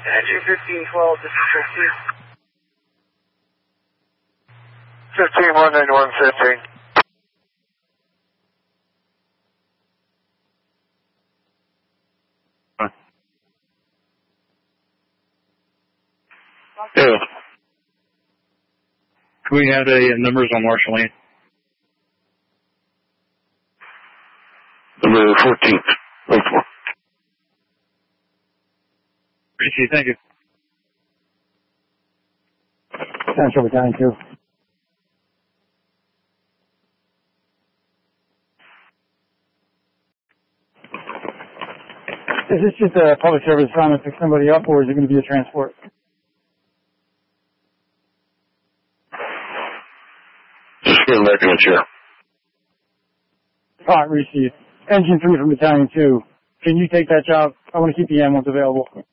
Engine 1512, this is 15, 191, 15. Yeah. Can we have the numbers on Marshall Lane? Number 14. Appreciate it. Thank you. Central Battalion 2. Is this just a public service assignment to pick somebody up, or is it going to be a transport? Just getting back in the chair. Alright, received. Engine 3 from Battalion 2. Can you take that job? I want to keep the ambulance available.